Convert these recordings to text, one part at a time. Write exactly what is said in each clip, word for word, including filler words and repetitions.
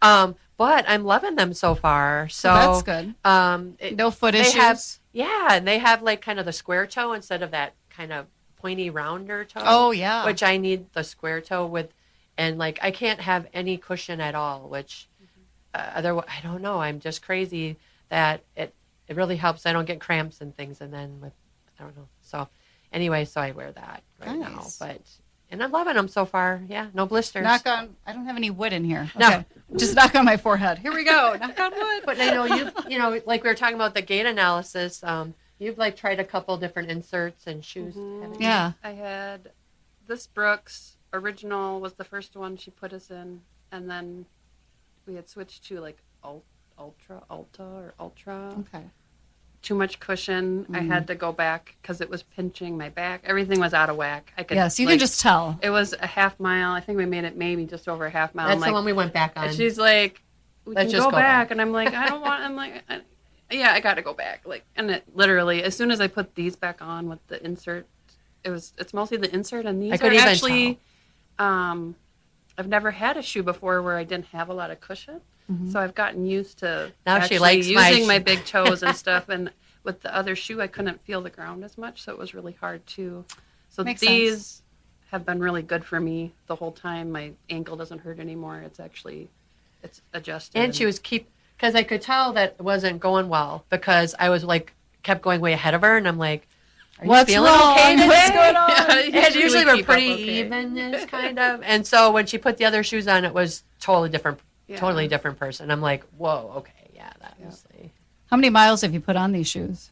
Um, but I'm loving them so far. So Well, that's good. Um, it, No foot they issues. have, yeah, and they have like kind of the square toe instead of that kind of pointy rounder toe. Oh, yeah. Which I need the square toe with, and like I can't have any cushion at all. Which uh, otherwise, I don't know. I'm just crazy that it it really helps. I don't get cramps and things, and then with I don't know. So anyway, so I wear that right now, Nice. but. And I'm loving them so far. Yeah, no blisters. Knock on. I don't have any wood in here. No. Okay. Just knock on my forehead. Here we go. Knock on wood. But I know you, you know, like we were talking about the gait analysis. Um, you've like tried a couple different inserts and shoes. Mhm. haven't you? Yeah. I had this Brooks original was the first one she put us in, and then we had switched to like Ul- Ultra, Ulta or Ultra. Okay. Too much cushion. I Mhm. had to go back because it was pinching my back. Everything was out of whack. I could. Yes, you like, can just tell. It was a half mile. I think we made it maybe just over a half mile. That's I'm the like, one we went back on. and she's like, we Let's can just go, go back. back. And I'm like, I don't want, I'm like, I, yeah, I got to go back. Like, and it literally, as soon as I put these back on with the insert, it was, it's mostly the insert. And these I could are even actually, um, I've never had a shoe before where I didn't have a lot of cushion. Mhm. So I've gotten used to Now she actually likes my using my shoe. big toes and stuff. And with the other shoe, I couldn't feel the ground as much. So it was really hard too. So Makes these sense. have been really good for me the whole time. My ankle doesn't hurt anymore. It's actually, it's adjusted. and she was keep because I could tell that it wasn't going well because I was like kept going way ahead of her, and I'm like, "Are you What's feeling wrong? okay today?" What's going on? Yeah, And usually usually we we're keep up pretty okay. even, is kind of. And so when she put the other shoes on, it was totally different, Yeah. totally different person. I'm like, whoa, okay, yeah, that Yeah. was. A, How many miles have you put on these shoes?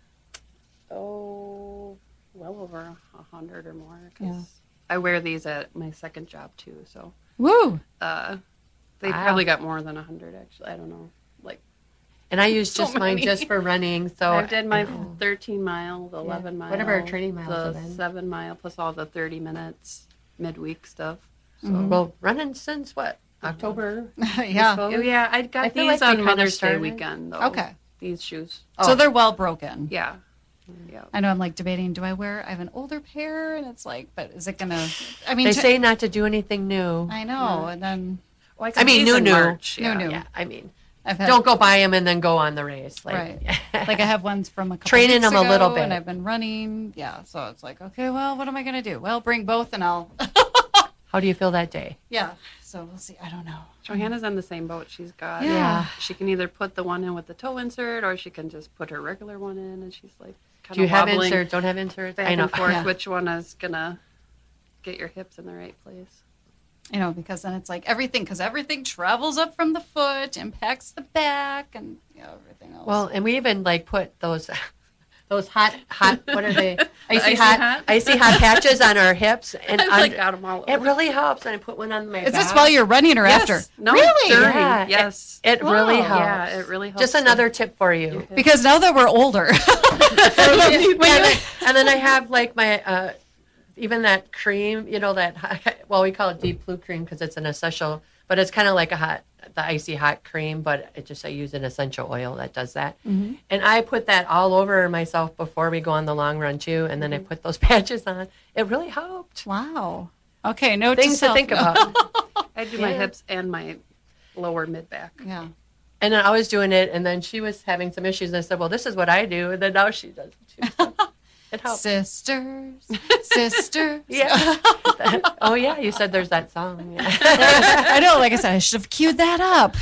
Oh, well over a hundred or more. 'Cause Yeah. I wear these at my second job too. So Woo! uh, they Wow. probably got more than a hundred actually. I don't know. Like and I used So just mine many. just for running. So I did my I know. thirteen mile, the eleven mile, Whatever our training miles the have been. seven mile, plus all the thirty minutes midweek stuff. So Mhm. Well, running since what October? Yeah. Suppose? oh, yeah, I got I feel these like we on kinda Mother's Day started- weekend though. Okay. These shoes. So Oh. they're well broken. Yeah. Yeah. I know I'm like debating, do I wear, I have an older pair and it's like, but is it going to, I mean, They to- say not to do anything new. I know. And then Well, I got mean, these new, in new. March, New, yeah. new. Yeah, I mean, I've had, don't go buy them and then go on the race. Like, Right. like I have ones from a couple Training weeks them a little ago, and bit. I've been running. Yeah. So it's like, okay, well, what am I going to do? Well, bring both and I'll, How do you feel that day? yeah. So we'll see. I don't know. Johanna's on the same boat. She's got. Yeah. She can either put the one in with the toe insert, or she can just put her regular one in, and she's like kind Do you of have wobbling inserts? Don't have inserts? back I know. and forth. Yeah. Which one is gonna get your hips in the right place? You know, because then it's like everything, because everything travels up from the foot, impacts the back, and you know, everything else. Well, and we even like put those those hot hot what are they? Icy, icy hot, hot? icy hot patches on our hips, and I've like under- got them all. it over. really helps. And I put one on my. is this back. while you're running or Yes. after? No, Really? during. Yeah. Yes. It really Wow. helps. Yeah, it really helps. Just the- another tip for you. your hips. Because now that we're older, and, then, and then I have like my uh, even that cream, you know that well we call it deep blue cream because it's an essential, but it's kind of like a hot the icy hot cream, but it just I use an essential oil that does that, Mhm. and I put that all over myself before we go on the long run too, and then I put those patches on. It really helped. wow. Okay, no Things to think about. I do my Yeah. hips and my lower mid back. Yeah. And then I was doing it, and then she was having some issues, and I said, "Well, this is what I do," and then now she does it too. So it helps. Sisters, sisters. Yeah. Oh yeah, you said there's that song. Yeah. I know, like I said, I should have queued that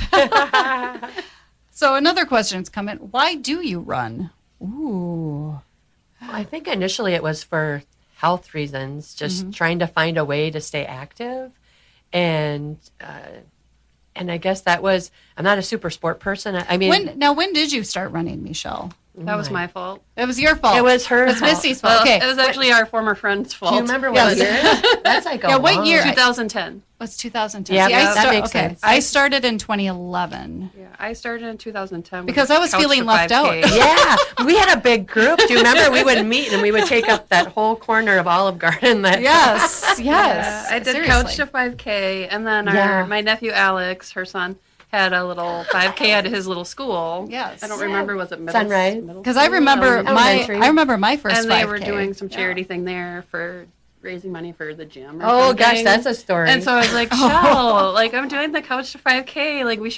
up. So another question's come in. Why do you run? Ooh. I think initially it was for health reasons, just trying to find a way to stay active, and uh, and I guess that was. I'm not a super sport person. I, I mean, When now when did you start running, Michelle? That was my fault. It was your fault. It was her. It was fault. Missy's fault. Well, okay. it was actually our former friend's fault. Do you remember Yes. what year? That's like a Yeah, what long- year? twenty ten. It was two thousand ten. Yeah, See, I that start- makes okay. sense. I started in twenty eleven. Yeah, I started in two thousand ten with Because a I was Couch feeling to left out. five K. Yeah, we had a big group. Do you remember? We would meet and we would take up that whole corner of Olive Garden. That Yes, yes. Yeah, I did Seriously. Couch to five K, and then our, Yeah. my nephew Alex, her son, had a little five K at his little school. Yes. I don't remember, was it middle, Sunrise? middle Because I school? remember Elementary? my Elementary. I remember my first and they five K. were doing some Yeah. charity thing there for raising money for the gym. Or Oh gosh, something. that's a story. And so I was like, Shell, like I'm doing the Couch to five K, like we should